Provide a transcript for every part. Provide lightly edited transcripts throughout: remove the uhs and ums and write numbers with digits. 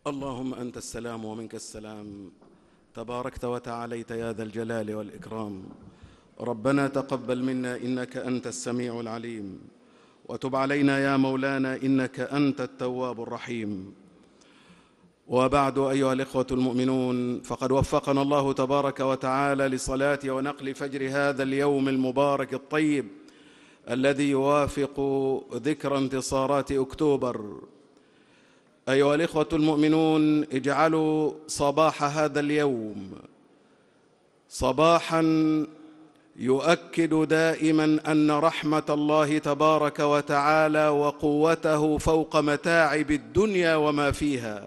اللهم أنت السلام ومنك السلام، تباركت وتعاليت يا ذا الجلال والإكرام. ربنا تقبل منا إنك أنت السميع العليم، وتب علينا يا مولانا إنك أنت التواب الرحيم. وبعد، أيها الإخوة المؤمنون، فقد وفقنا الله تبارك وتعالى لصلاة ونقل فجر هذا اليوم المبارك الطيب الذي يوافق ذكرى انتصارات أكتوبر. أيها الإخوة المؤمنون، اجعلوا صباح هذا اليوم صباحاً يؤكد دائماً أن رحمة الله تبارك وتعالى وقوته فوق متاعب الدنيا وما فيها.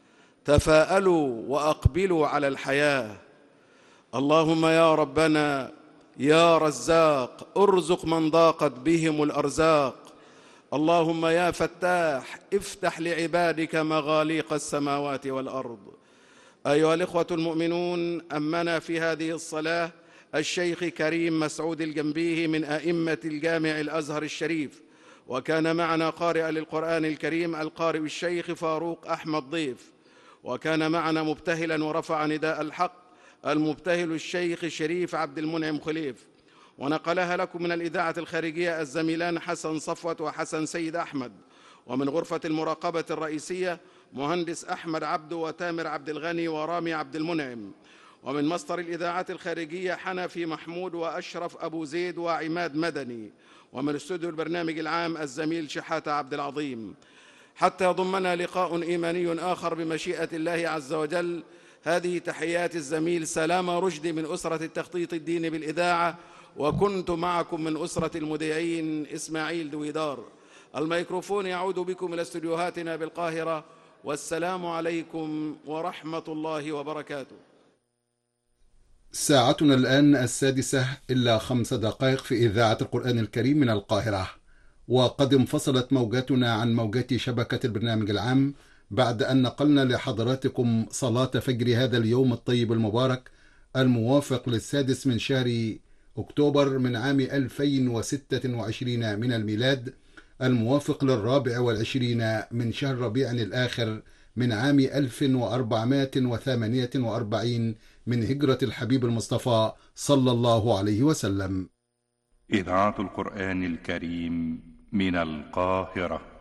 تفاءلوا وأقبلوا على الحياة. اللهم يا ربنا يا رزاق ارزق من ضاقت بهم الأرزاق. اللهم يا فتاح افتح لعبادك مغاليق السماوات والأرض. أيها الإخوة المؤمنون، أمنا في هذه الصلاة الشيخ كريم مسعود الجنبيه من أئمة الجامع الأزهر الشريف، وكان معنا قارئا للقرآن الكريم القارئ الشيخ فاروق أحمد ضيف، وكان معنا مبتهلا ورفع نداء الحق المبتهل الشيخ شريف عبد المنعم خليف، ونقلها لكم من الإذاعة الخارجية الزميلان حسن صفوت وحسن سيد أحمد، ومن غرفة المراقبة الرئيسية مهندس أحمد عبده وتامر عبد الغني ورامي عبد المنعم، ومن مصدر الإذاعات الخارجية حنفي محمود وأشرف أبو زيد وعماد مدني، ومن استوديو البرنامج العام الزميل شحاتة عبد العظيم. حتى يضمنا لقاء إيماني آخر بمشيئة الله عز وجل، هذه تحيات الزميل سلامة رشدي من أسرة التخطيط الديني بالإذاعة، وكنت معكم من أسرة المذيعين إسماعيل دويدار. الميكروفون يعود بكم إلى استديوهاتنا بالقاهرة، والسلام عليكم ورحمة الله وبركاته. ساعتنا الآن 6:05 في إذاعة القرآن الكريم من القاهرة، وقد انفصلت موجاتنا عن موجات شبكة البرنامج العام بعد أن نقلنا لحضراتكم صلاة فجر هذا اليوم الطيب المبارك الموافق للسادس من شهر أكتوبر من عام 2026 من الميلاد، الموافق لل24 من شهر ربيع الآخر من عام 1448 من هجرة الحبيب المصطفى صلى الله عليه وسلم. إذاعة القرآن الكريم من القاهرة.